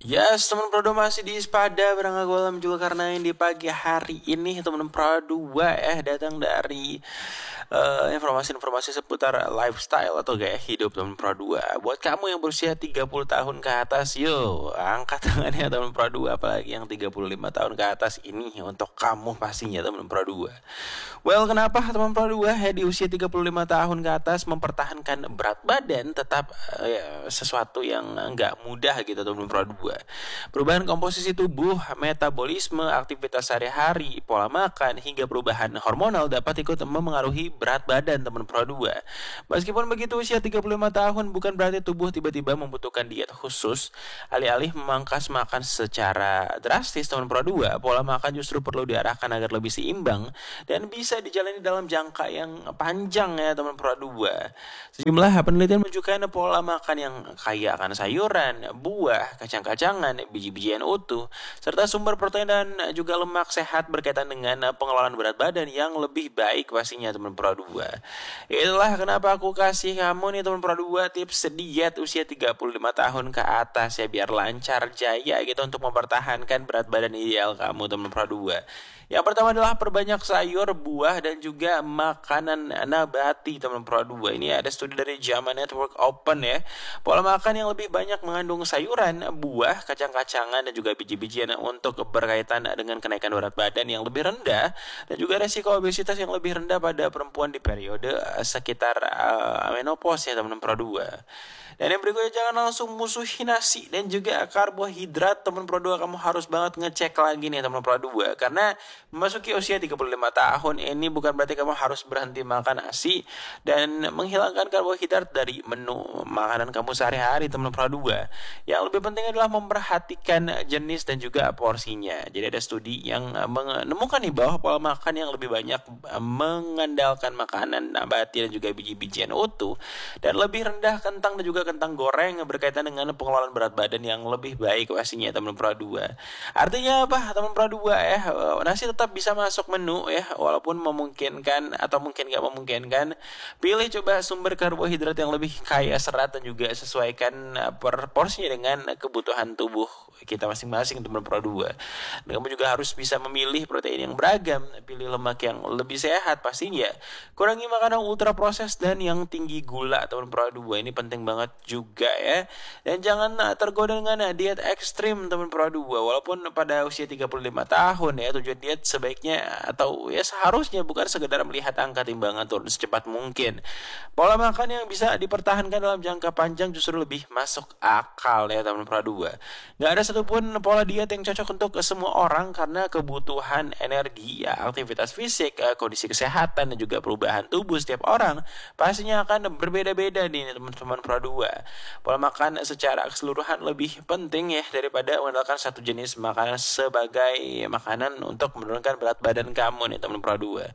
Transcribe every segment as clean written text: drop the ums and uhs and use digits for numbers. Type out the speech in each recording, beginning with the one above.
Yes, teman Pro 2 masih di Ispada bareng aku Alam Julkarnain di pagi hari ini. Teman Pro 2 datang dari informasi-informasi seputar lifestyle atau gaya hidup teman Pro 2. Buat kamu yang berusia 30 tahun ke atas, yo, angkat tangannya teman Pro 2, apalagi yang 35 tahun ke atas ini untuk kamu pastinya teman Pro 2. Well, kenapa teman Pro 2 di usia 35 tahun ke atas mempertahankan berat badan tetap sesuatu yang nggak mudah gitu teman Pro 2. Perubahan komposisi tubuh, metabolisme, aktivitas sehari-hari, pola makan, hingga perubahan hormonal dapat ikut memengaruhi berat badan teman Pro 2. Meskipun begitu, usia 35 tahun bukan berarti tubuh tiba-tiba membutuhkan diet khusus. Alih-alih memangkas makan secara drastis teman Pro 2, pola makan justru perlu diarahkan agar lebih seimbang dan bisa dijalani dalam jangka yang panjang ya teman Pro 2. Sejumlah penelitian menunjukkan pola makan yang kaya akan sayuran, buah, kacang-kacangan, biji-bijian utuh, serta sumber protein dan juga lemak sehat berkaitan dengan pengelolaan berat badan yang lebih baik pastinya teman Pro 2. Itulah kenapa aku kasih kamu nih teman Pro 2 tips diet usia 35 tahun ke atas ya, biar lancar jaya gitu untuk mempertahankan berat badan ideal kamu teman Pro 2. Yang pertama adalah perbanyak sayur, buah, dan juga makanan nabati teman Pro 2. Ini ada studi dari JAMA Network Open ya. Pola makan yang lebih banyak mengandung sayuran, buah, kacang-kacangan, dan juga biji-bijian untuk berkaitan dengan kenaikan berat badan yang lebih rendah dan juga resiko obesitas yang lebih rendah pada perempuan di periode sekitar menopause ya teman Pro 2. Dan yang berikutnya, jangan langsung musuhi nasi dan juga karbohidrat teman Pro 2. Kamu harus banget ngecek lagi nih teman Pro 2, karena memasuki usia 35 tahun ini bukan berarti kamu harus berhenti makan nasi dan menghilangkan karbohidrat dari menu makanan kamu sehari-hari teman Pro 2. Yang lebih penting adalah memperhatikan jenis dan juga porsinya. Jadi ada studi yang menemukan nih bahwa pola makan yang lebih banyak mengandalkan makanan nabati dan juga biji-bijian utuh dan lebih rendah kentang dan juga kentang goreng berkaitan dengan pengelolaan berat badan yang lebih baik pastinya teman Pro 2. Artinya apa teman Pro 2 ya? Nasi tetap bisa masuk menu ya, walaupun memungkinkan atau mungkin gak memungkinkan. Pilih coba sumber karbohidrat yang lebih kaya serat dan juga sesuaikan porsinya dengan kebutuhan tubuh kita masing-masing teman Pro 2. Dan kamu juga harus bisa memilih protein yang beragam, pilih lemak yang lebih sehat pastinya. Kurangi makanan ultra proses dan yang tinggi gula teman Pro 2. Ini penting banget juga ya. Dan jangan tergoda dengan diet ekstrim teman Pro 2. Walaupun pada usia 35 tahun ya, tujuan diet sebaiknya atau ya seharusnya bukan sekedar melihat angka timbangan turun secepat mungkin. Pola makan yang bisa dipertahankan dalam jangka panjang justru lebih masuk akal ya teman Pro 2. Gak ada satupun pola diet yang cocok untuk semua orang karena kebutuhan energi ya, aktivitas fisik, kondisi kesehatan dan juga perubahan tubuh setiap orang pastinya akan berbeda-beda nih teman-teman Pro 2. Pola makan secara keseluruhan lebih penting ya daripada mengandalkan satu jenis makanan sebagai makanan untuk menurunkan berat badan kamu nih teman Pro 2.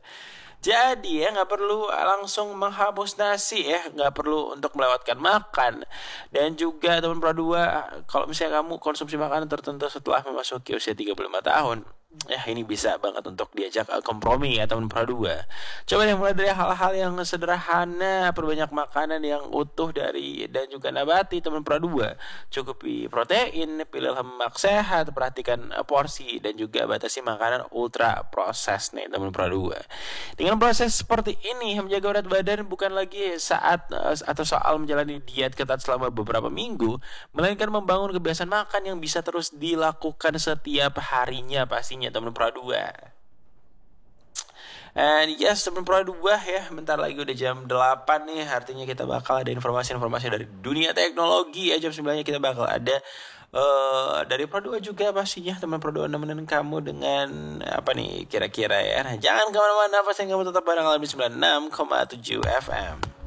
Jadi ya nggak perlu langsung menghapus nasi ya, nggak perlu untuk melewatkan makan. Dan juga teman Pro 2, kalau misalnya kamu konsumsi makanan tertentu setelah memasuki usia 35 tahun, ya ini bisa banget untuk diajak kompromi ya teman Pro 2. Coba deh mulai dari hal-hal yang sederhana, perbanyak makanan yang utuh dari dan juga nabati teman Pro 2. Cukupi protein, pilih lemak sehat, perhatikan porsi dan juga batasi makanan ultra proses nih teman Pro 2. Dengan proses seperti ini, menjaga berat badan bukan lagi saat atau soal menjalani diet ketat selama beberapa minggu, melainkan membangun kebiasaan makan yang bisa terus dilakukan setiap harinya pastinya teman Pro 2. And yes teman Pro 2 ya, bentar lagi udah jam 8 nih, artinya kita bakal ada informasi-informasi dari dunia teknologi ya. Jam 9 kita bakal ada dari Pro 2 juga pastinya teman Pro 2 nemenin kamu dengan apa nih kira-kira ya. Nah, jangan kemana-mana, pastinya kamu tetap bareng Alam di 96,7 FM.